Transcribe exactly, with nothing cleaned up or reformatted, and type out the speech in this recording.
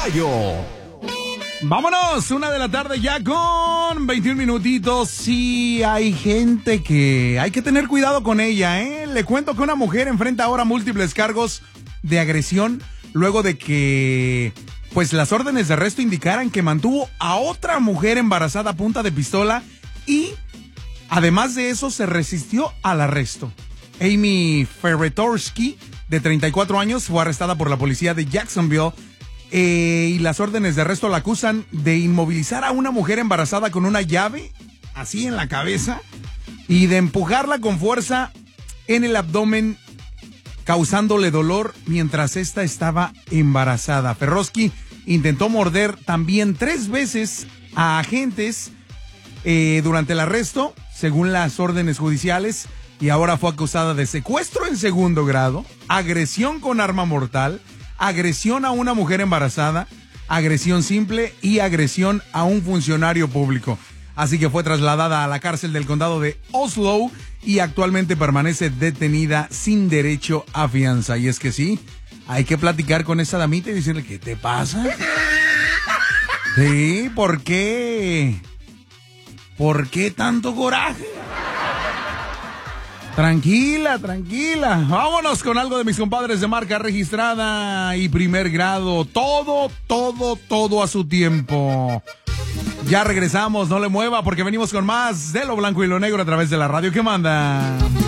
gallo. Vámonos, una de la tarde ya con veintiún minutitos. Sí, hay gente que hay que tener cuidado con ella, ¿eh? Le cuento que una mujer enfrenta ahora múltiples cargos de agresión luego de que, pues, las órdenes de arresto indicaran que mantuvo a otra mujer embarazada a punta de pistola y, además de eso, se resistió al arresto. Amy Ferretorsky, de treinta y cuatro años, fue arrestada por la policía de Jacksonville. Eh, y las órdenes de arresto la acusan de inmovilizar a una mujer embarazada con una llave, así en la cabeza, y de empujarla con fuerza en el abdomen, causándole dolor mientras ésta estaba embarazada. Ferrosky intentó morder también tres veces a agentes eh, durante el arresto, según las órdenes judiciales, y ahora fue acusada de secuestro en segundo grado, agresión con arma mortal, agresión a una mujer embarazada, agresión simple y agresión a un funcionario público. Así que fue trasladada a la cárcel del condado de Oslo y actualmente permanece detenida sin derecho a fianza. Y es que sí, hay que platicar con esa damita y decirle, ¿qué te pasa? Sí, ¿por qué? ¿Por qué tanto coraje? Tranquila, tranquila. Vámonos con algo de mis compadres de marca registrada y primer grado. Todo, todo, todo a su tiempo. Ya regresamos, no le mueva porque venimos con más de lo blanco y lo negro a través de la radio que manda.